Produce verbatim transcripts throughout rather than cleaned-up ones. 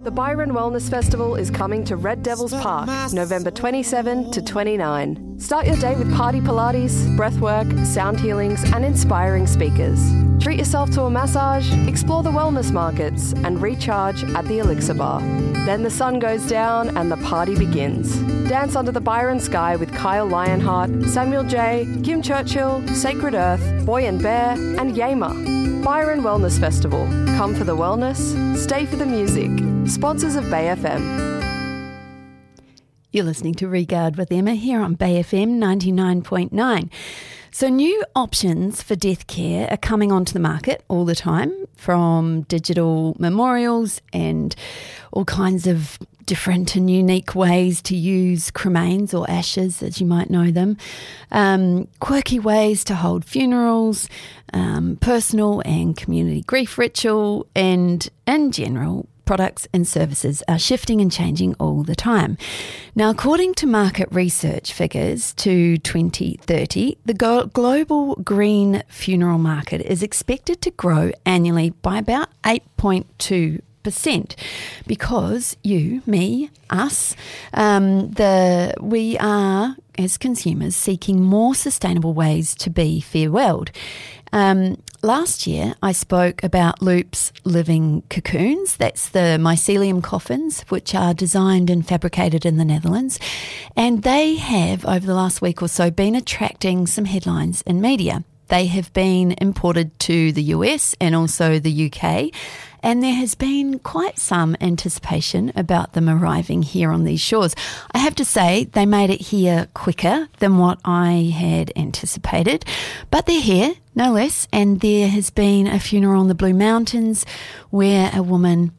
The Byron Wellness Festival is coming to Red Devils Park, November twenty-seventh to twenty-ninth. Start your day with party Pilates, breathwork, sound healings and inspiring speakers. Treat yourself to a massage, explore the wellness markets and recharge at the Elixir Bar. Then the sun goes down and the party begins. Dance under the Byron sky with Kyle Lionheart, Samuel J, Kim Churchill, Sacred Earth, Boy and Bear and Yamer. Byron Wellness Festival. Come for the wellness, stay for the music. Sponsors of Bay F M. You're listening to Regard with Emma here on Bay F M ninety-nine point nine. So new options for death care are coming onto the market all the time, from digital memorials and all kinds of different and unique ways to use cremains or ashes, as you might know them, um, quirky ways to hold funerals, um, personal and community grief ritual, and in general, products and services are shifting and changing all the time. Now, according to market research figures to twenty thirty, the go- global green funeral market is expected to grow annually by about eight point two percent because you, me, us, um, the we are, as consumers, seeking more sustainable ways to be farewelled. Um, last year, I spoke about Loop's living cocoons. That's the mycelium coffins, which are designed and fabricated in the Netherlands. And they have, over the last week or so, been attracting some headlines in media. They have been imported to the U S and also the U K, and there has been quite some anticipation about them arriving here on these shores. I have to say, they made it here quicker than what I had anticipated, but they're here, no less, and there has been a funeral in the Blue Mountains where a woman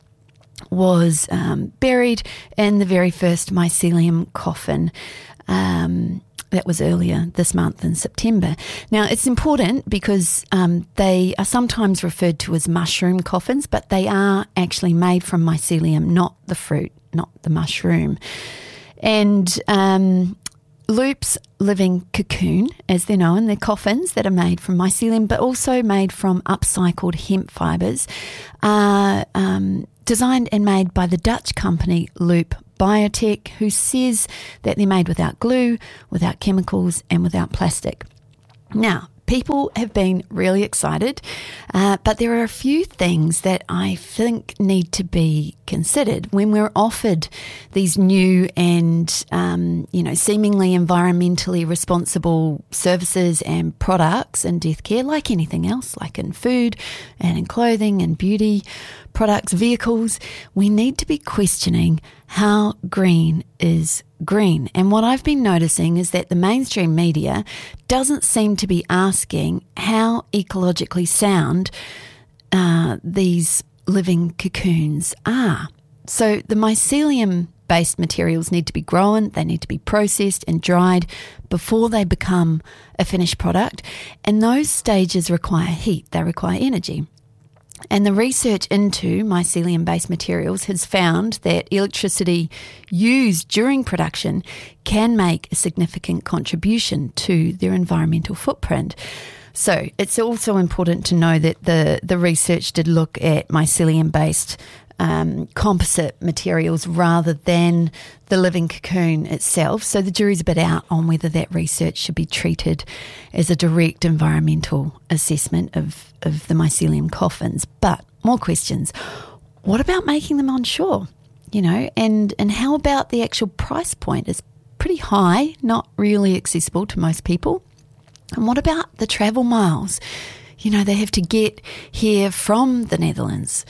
was um, buried in the very first mycelium coffin. Um That was earlier this month in September. Now, it's important because um, they are sometimes referred to as mushroom coffins, but they are actually made from mycelium, not the fruit, not the mushroom. And um, Loop's living cocoon, as they're known, they're coffins that are made from mycelium, but also made from upcycled hemp fibres, are um, designed and made by the Dutch company Loop Biotech, who says that they're made without glue, without chemicals and without plastic. Now, people have been really excited, uh, but there are a few things that I think need to be considered when we're offered these new and, um, you know, seemingly environmentally responsible services and products in death care, like anything else, like in food and in clothing and beauty products, vehicles. We need to be questioning how green is green. And what I've been noticing is that the mainstream media doesn't seem to be asking how ecologically sound uh, these living cocoons are. So the mycelium-based materials need to be grown, they need to be processed and dried before they become a finished product. And those stages require heat, they require energy. And the research into mycelium-based materials has found that electricity used during production can make a significant contribution to their environmental footprint. So it's also important to know that the, the research did look at mycelium-based um, composite materials rather than the living cocoon itself. So the jury's a bit out on whether that research should be treated as a direct environmental assessment of, of the mycelium coffins. But more questions. What about making them on shore? You know, and, and how about the actual price point? It's pretty high, not really accessible to most people. And what about the travel miles? You know, they have to get here from the Netherlands.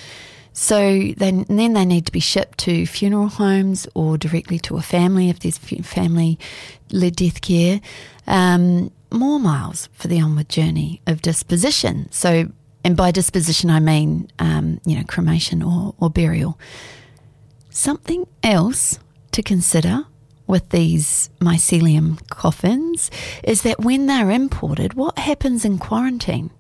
So then, then they need to be shipped to funeral homes or directly to a family if there's family-led death care. Um, more miles for the onward journey of disposition. So, and by disposition I mean, um, you know, cremation or, or burial. Something else to consider with these mycelium coffins is that when they're imported, what happens in quarantine?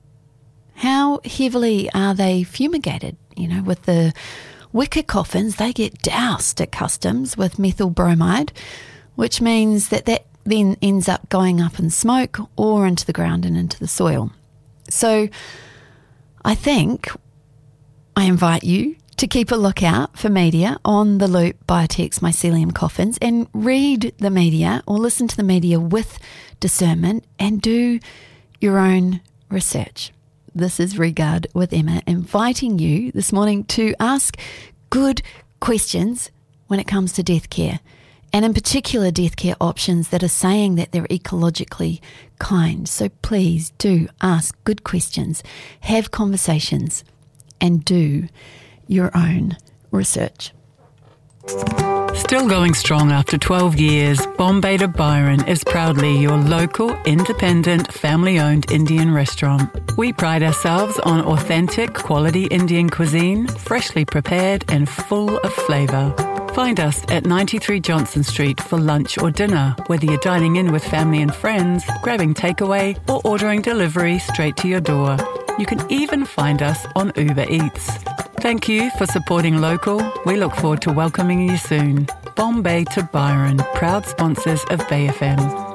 How heavily are they fumigated? You know, with the wicker coffins, they get doused at customs with methyl bromide, which means that that then ends up going up in smoke or into the ground and into the soil. So I think I invite you to keep a lookout for media on the Loop Biotex Mycelium Coffins and read the media or listen to the media with discernment and do your own research. This is Regard with Emma, inviting you this morning to ask good questions when it comes to death care, and in particular death care options that are saying that they're ecologically kind. So please do ask good questions, have conversations, and do your own research. Still going strong after twelve years, Bombay to Byron is proudly your local, independent, family-owned Indian restaurant. We pride ourselves on authentic, quality Indian cuisine, freshly prepared and full of flavour. Find us at ninety-three Johnson Street for lunch or dinner, whether you're dining in with family and friends, grabbing takeaway, or ordering delivery straight to your door. You can even find us on Uber Eats. Thank you for supporting local. We look forward to welcoming you soon. Bombay to Byron, proud sponsors of Bay F M.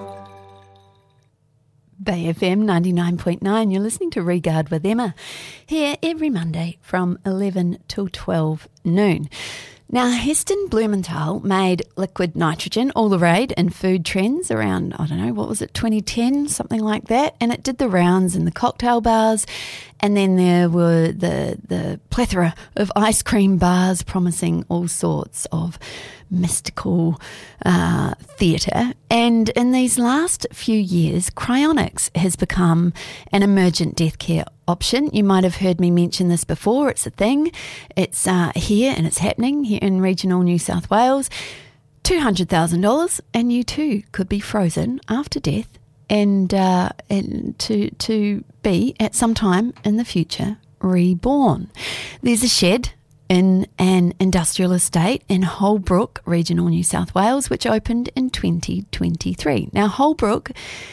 Bay F M ninety-nine point nine, you're listening to Regard with Emma, here every Monday from eleven till twelve noon. Now, Heston Blumenthal made liquid nitrogen all the rage in food trends around, I don't know, what was it, twenty ten, something like that, and it did the rounds in the cocktail bars, and then there were the the plethora of ice cream bars promising all sorts of mystical uh, theatre. And in these last few years, cryonics has become an emergent death care option. You might have heard me mention this before. It's a thing. It's uh, here and it's happening here in regional New South Wales. two hundred thousand dollars and you too could be frozen after death and, uh, and to, to be at some time in the future reborn. There's a shed in an industrial estate in Holbrook, regional New South Wales, which opened in twenty twenty-three. Now, Holbrook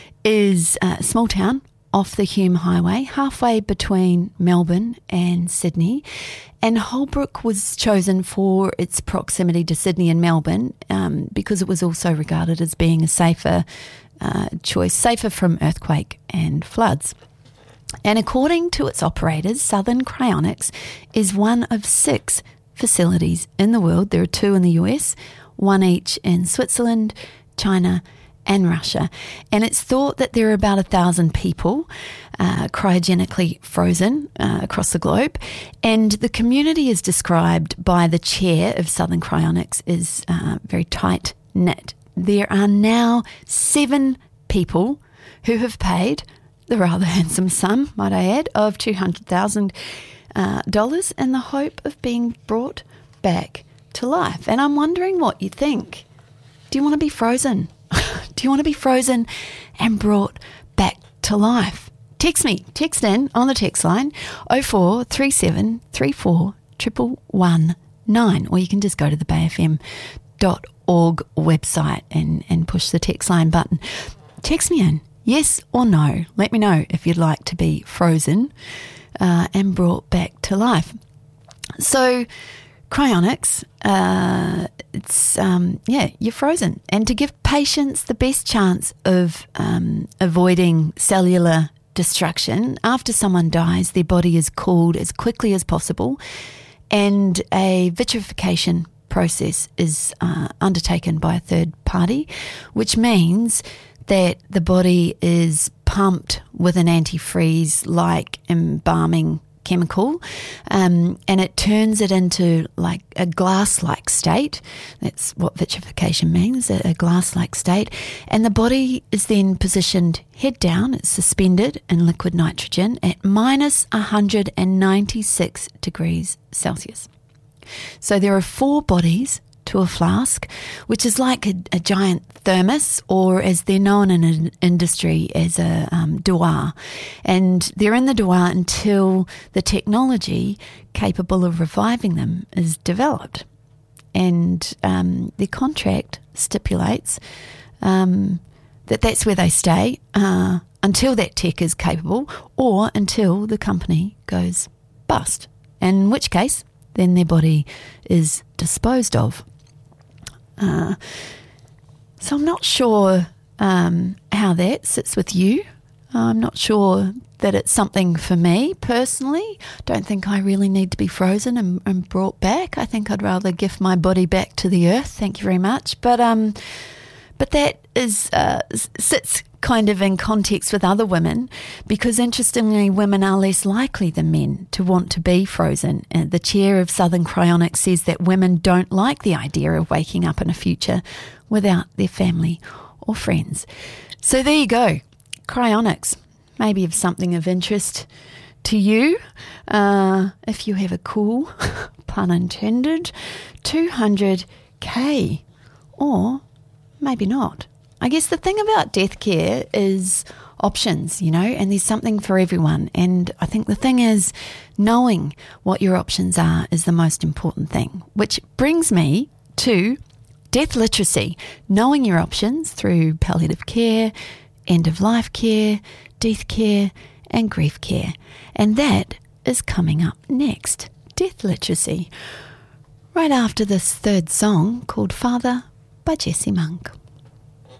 is a small town off the Hume Highway, halfway between Melbourne and Sydney. And Holbrook was chosen for its proximity to Sydney and Melbourne um, because it was also regarded as being a safer uh, choice, safer from earthquake and floods. And according to its operators, Southern Cryonics is one of six facilities in the world. There are two in the U S, one each in Switzerland, China, and Russia. And it's thought that there are about a thousand people uh, cryogenically frozen uh, across the globe. And the community is described by the chair of Southern Cryonics as uh, very tight-knit. There are now seven people who have paid the rather handsome sum, might I add, of two hundred thousand dollars uh, in the hope of being brought back to life. And I'm wondering what you think. Do you want to be frozen? Do you want to be frozen and brought back to life? Text me, text in on the text line oh four three seven three four one one one nine, or you can just go to the bay f m dot org website and, and push the text line button. Text me in, yes or no. Let me know if you'd like to be frozen uh, and brought back to life. So, cryonics, uh, it's, um, yeah, you're frozen. And to give patients the best chance of um, avoiding cellular destruction, after someone dies, their body is cooled as quickly as possible and a vitrification process is uh, undertaken by a third party, which means that the body is pumped with an antifreeze-like embalming chemical, um, and it turns it into like a glass-like state. That's what vitrification means, a, a glass-like state. And the body is then positioned head down, it's suspended in liquid nitrogen at minus one hundred ninety-six degrees Celsius. So there are four bodies to a flask, which is like a, a giant thermos, or as they're known in an industry as a um, douar. And they're in the douar until the technology capable of reviving them is developed. And um, the contract stipulates um, that that's where they stay uh, until that tech is capable, or until the company goes bust, in which case then their body is disposed of. Uh, so I'm not sure um, how that sits with you. I'm not sure that it's something for me personally. Don't think I really need to be frozen and, and brought back. I think I'd rather give my body back to the earth. Thank you very much. But um, but that is uh, sits kind of in context with other women, because interestingly, women are less likely than men to want to be frozen. And the chair of Southern Cryonics says that women don't like the idea of waking up in a future without their family or friends. So there you go, cryonics. Maybe of something of interest to you. Uh, if you have a cool, pun intended, two hundred K, or maybe not. I guess the thing about death care is options, you know, and there's something for everyone. And I think the thing is, knowing what your options are is the most important thing, which brings me to death literacy, knowing your options through palliative care, end-of-life care, death care, and grief care. And that is coming up next, death literacy, right after this third song called Father by Jesse Monk.